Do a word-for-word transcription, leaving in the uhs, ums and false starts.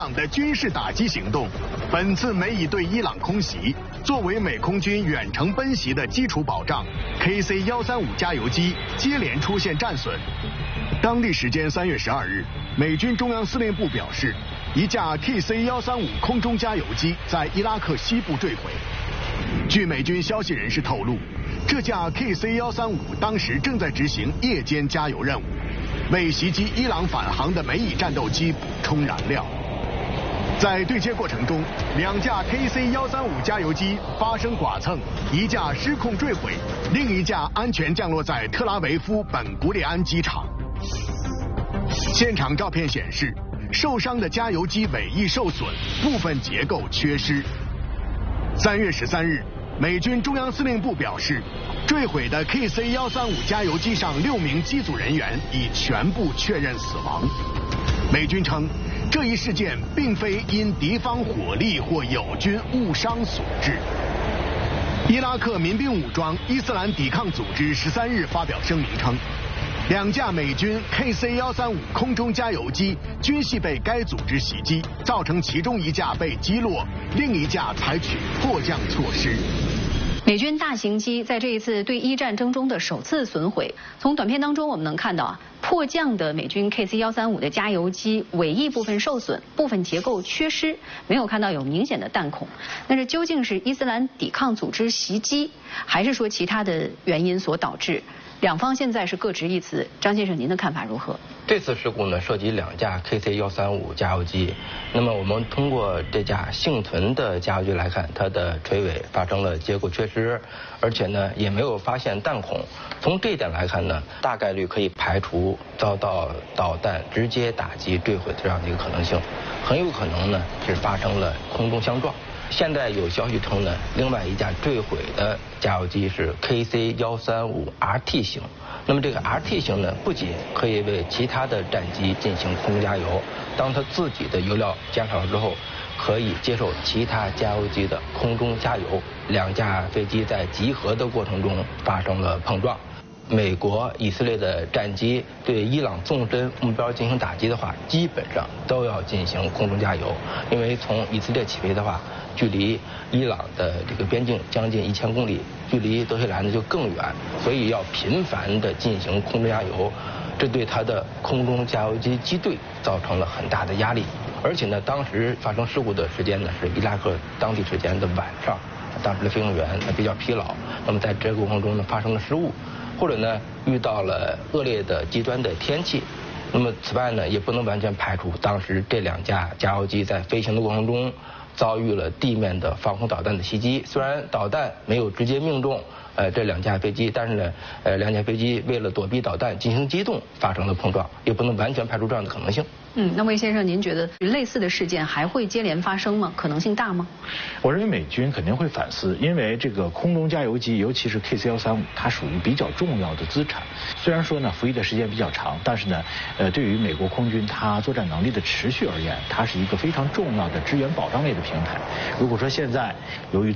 的军事打击行动，本次美以对伊朗空袭，作为美空军远程奔袭的基础保障 ，K C 一三五加油机接连出现战损。当地时间三月十二日，美军中央司令部表示，一架 K C 一三五空中加油机在伊拉克西部坠毁。据美军消息人士透露，这架 K C 一三五当时正在执行夜间加油任务，为袭击伊朗返航的美以战斗机补充燃料。在对接过程中，两架 K C 一三五加油机发生剐蹭，一架失控坠毁，另一架安全降落在特拉维夫本古里安机场。现场照片显示，受伤的加油机尾翼受损，部分结构缺失。三月十三日，美军中央司令部表示，坠毁的 K C 一三五加油机上六名机组人员已全部确认死亡。美军称，这一事件并非因敌方火力或友军误伤所致。伊拉克民兵武装伊斯兰抵抗组织十三日发表声明称，两架美军 K C 一三五空中加油机均系被该组织袭击，造成其中一架被击落，另一架采取迫降措施。 美军大型机在这一次对伊战争中的首次损毁。从短片当中我们能看到啊，迫降的美军 K C 一三五的加油机尾翼部分受损，部分结构缺失，没有看到有明显的弹孔。那这究竟是伊斯兰抵抗组织袭击，还是说其他的原因所导致？两方现在是各执一词，张先生您的看法如何？ 这次事故呢涉及两架 K C 一三五加油机，那么我们通过这架幸存的加油机来看，它的垂尾发生了结构缺失，而且呢也没有发现弹孔。从这一点来看呢，大概率可以排除遭到导弹直接打击坠毁的这样的一个可能性，很有可能呢是发生了空中相撞。现在有消息称呢，另外一架坠毁的加油机是 K C 一三五 R T 型。那么这个 R T 型呢，不仅可以为其他的战机进行空中加油，当它自己的油料减少了之后，可以接受其他加油机的空中加油。两架飞机在集合的过程中发生了碰撞。美国、以色列的战机对伊朗纵深目标进行打击的话，基本上都要进行空中加油，因为从以色列起飞的话，距离伊朗的这个边境将近一千公里，距离德黑兰呢就更远，所以要频繁的进行空中加油，这对它的空中加油机机队造成了很大的压力。而且呢，当时发生事故的时间呢是伊拉克当地时间的晚上，当时的飞行员比较疲劳，那么在这个过程中呢发生了失误。或者呢遇到了恶劣的极端的天气，那么此外呢也不能完全排除当时这两架加油机在飞行的过程中遭遇了地面的防空导弹的袭击。虽然导弹没有直接命中呃这两架飞机，但是呢呃两架飞机为了躲避导弹进行机动发生了碰撞，也不能完全排除这样的可能性。 嗯，那魏先生，您觉得类似的事件还会接连发生吗？可能性大吗？ 我认为美军肯定会反思，因为这个空中加油机，尤其是 K C 一三五，它属于比较重要的资产。虽然说呢服役的时间比较长，但是呢，呃，对于美国空军它作战能力的持续而言，它是一个非常重要的支援保障类的平台。如果说现在由于